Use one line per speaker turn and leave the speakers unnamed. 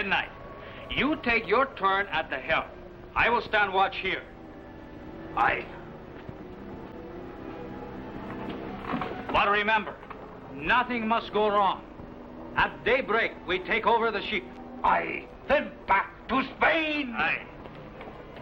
midnight. You take your turn at the helm. I will stand watch here.
Aye.
But remember, nothing must go wrong. At daybreak, we take over the ship.
Aye. Then back to Spain.
Aye.